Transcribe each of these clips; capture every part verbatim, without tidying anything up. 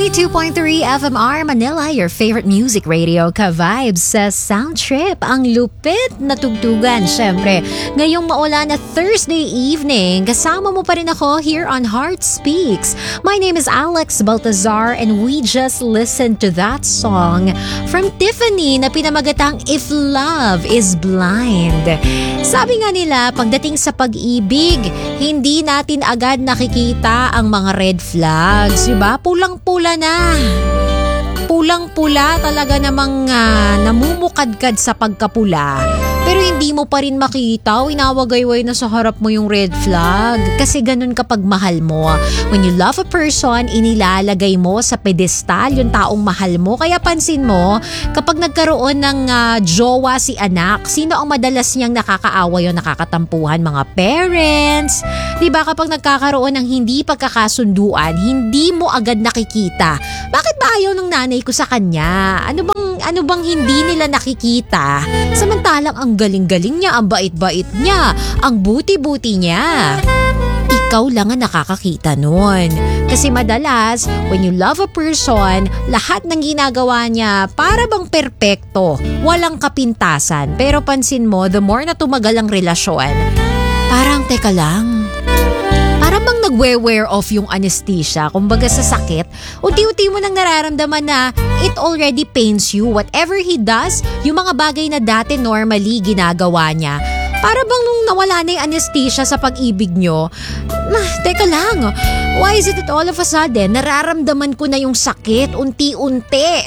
ninety-two point three F M R Manila, your favorite music radio, ka-vibes sa Sound Trip. Ang lupit na tugtugan, syempre. Ngayong maulan na Thursday evening, kasama mo pa rin ako here on Heart Speaks. My name is Alex Baltazar and we just listened to that song from Tiffany na pinamagatang If Love is Blind. Sabi nga nila, pagdating sa pag-ibig, hindi natin agad nakikita ang mga red flags, diba? Pulang-pula na. Pulang-pula talaga namang uh, namumukadkad sa pagkapula. Pero hindi mo pa rin makita o inawagayway na sa harap mo yung red flag. Kasi ganun kapag mahal mo. When you love a person, inilalagay mo sa pedestal yung taong mahal mo. Kaya pansin mo, kapag nagkaroon ng uh, jowa si anak, sino ang madalas niyang nakakaaway o nakakatampuhan? Mga parents. Diba kapag nagkakaroon ng hindi pagkakasunduan, hindi mo agad nakikita. Bakit ba ayaw ng nanay ko sa kanya? Ano bang, ano bang hindi nila nakikita? Samantalang ang galing-galing niya, ang bait-bait niya, ang buti-buti niya. Ikaw lang ang nakakakita nun. Kasi madalas, when you love a person, lahat ng ginagawa niya para bang perpekto, walang kapintasan. Pero pansin mo, the more na tumagal ang relasyon, parang teka lang, parang bang nagwe-wear off yung anesthesia, kumbaga sa sakit, unti-unti mo nang nararamdaman na it already pains you. Whatever he does, yung mga bagay na dati normally ginagawa niya, para bang nung nawala na yung anesthesia sa pag-ibig nyo, nah, teka lang, why is it that all of a sudden, nararamdaman ko na yung sakit, unti-unti.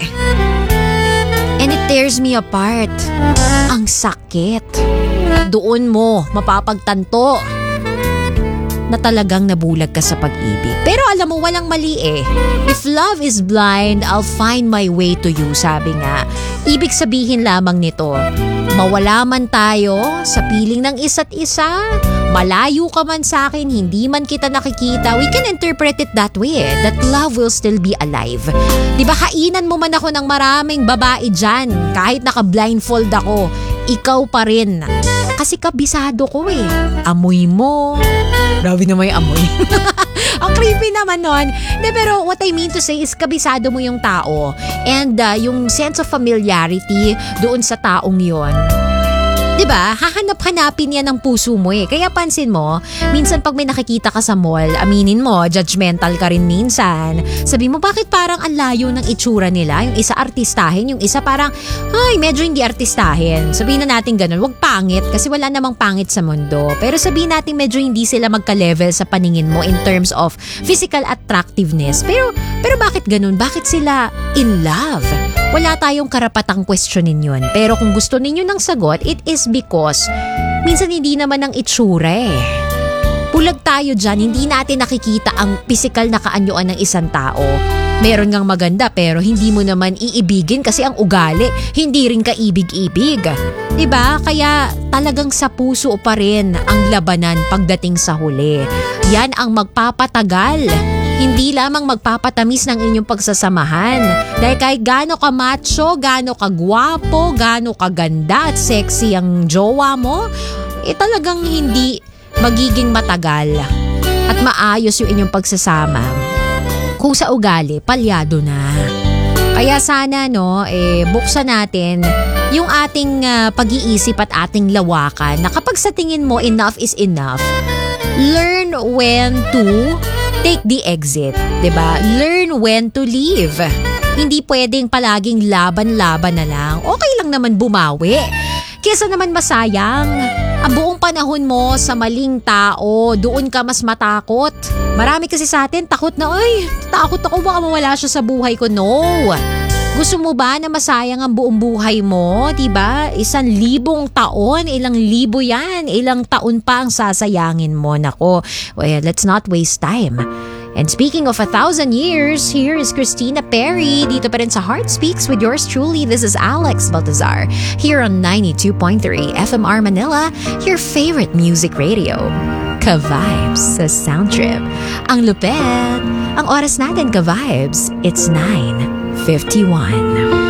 And it tears me apart. Ang sakit. Doon mo mapapagtanto na talagang nabulag ka sa pag-ibig. Pero alam mo, walang mali eh. If love is blind, I'll find my way to you, sabi nga. Ibig sabihin lamang nito, mawala man tayo sa piling ng isa't isa, malayo ka man sa akin, hindi man kita nakikita, we can interpret it that way eh, that love will still be alive. Diba, kainan mo man ako ng maraming babae dyan, kahit naka-blindfold ako, ikaw pa rin. Kasi kabisado ko eh. Amoy mo. Grabe na may amoy. Ang creepy naman nun. De, pero what I mean to say is kabisado mo yung tao. And uh, yung sense of familiarity doon sa taong yon. Diba? Hahanap-hanapin yan ng puso mo eh. Kaya pansin mo, minsan pag may nakikita ka sa mall, aminin mo, judgmental ka rin minsan. Sabi mo, bakit parang ang layo ng itsura nila? Yung isa artistahin, yung isa parang, ay, medyo hindi artistahin. Sabihin na natin ganun, wag pangit kasi wala namang pangit sa mundo. Pero sabihin natin medyo hindi sila magka-level sa paningin mo in terms of physical attractiveness. Pero, pero bakit ganun? Bakit sila in love? Wala tayong karapatang questionin yun. Pero kung gusto ninyo ng sagot, it is because minsan hindi naman ang itsura eh. Pulag tayo dyan, hindi natin nakikita ang physical na kaanyuan ng isang tao. Meron ngang maganda pero hindi mo naman iibigin kasi ang ugali, hindi rin kaibig-ibig. Diba? Kaya talagang sa puso pa rin ang labanan pagdating sa huli. Yan ang magpapatagal. Hindi lamang magpapatamis ng inyong pagsasamahan. Dahil kahit gaano ka macho, gaano ka gwapo, gaano ka ganda at sexy ang jowa mo, eh talagang hindi magiging matagal at maayos yung inyong pagsasama. Kung sa ugali, palyado na. Kaya sana no, eh, buksan natin yung ating uh, pag-iisip at ating lawakan na kapag sa tingin mo enough is enough, learn when to take the exit, diba? Learn when to leave. Hindi pwedeng palaging laban-laban na lang. Okay lang naman bumawi. Kesa naman masayang. Ang buong panahon mo sa maling tao, doon ka mas matakot. Marami kasi sa atin takot na, ay, takot ako baka mawala siya sa buhay ko. No. Gusto mo ba na masayang ang buong buhay mo? Diba? Isang libong taon, ilang libo yan. Ilang taon pa ang sasayangin mo. Nako, well, let's not waste time. And speaking of a thousand years, here is Christina Perry. Dito pa rin sa Heart Speaks with yours truly. This is Alex Baltazar. Here on ninety-two point three F M R Manila, your favorite music radio. Ka-vibes sa Sound Trip. Ang lupet. Ang oras natin, ka-vibes, it's nine fifty-one.